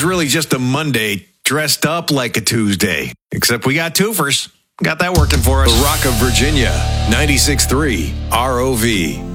really just a Monday dressed up like a Tuesday. Except we got twofers. Got that working for us. The Rock of Virginia, 96.3 ROV.